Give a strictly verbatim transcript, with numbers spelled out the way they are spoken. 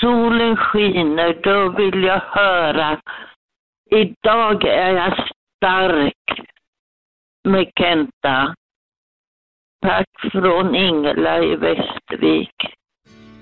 solen skiner, då vill jag höra. Idag är jag stark med Kenta. Tack från Ingela i Västervik.